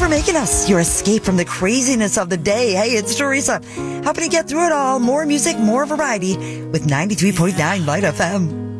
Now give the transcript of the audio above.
for making us your escape from the craziness of the day. Hey, it's Teresa, helping you get through it all. More music, more variety with 93.9 Light FM.